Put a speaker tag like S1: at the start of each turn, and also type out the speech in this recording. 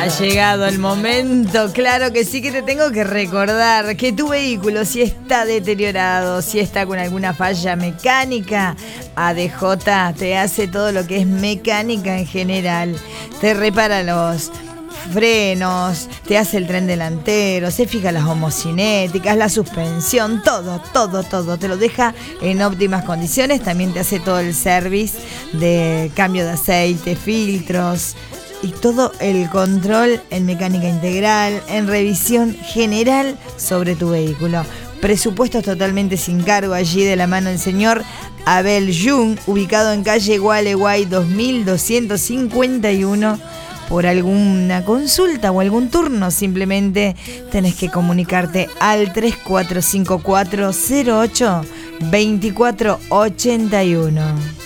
S1: Ha llegado el momento, claro que sí, que te tengo que recordar que tu vehículo, si está deteriorado, si está con alguna falla mecánica, ADJ te hace todo lo que es mecánica en general. Te repara los frenos, te hace el tren delantero, se fija las homocinéticas, la suspensión, todo, te lo deja en óptimas condiciones. También te hace todo el service de cambio de aceite, filtros y todo el control en mecánica integral, en revisión general sobre tu vehículo. Presupuestos totalmente sin cargo allí de la mano del señor Abel Jung, ubicado en calle Gualeguay 2251. Por alguna consulta o algún turno, simplemente tenés que comunicarte al 3454 08 2481.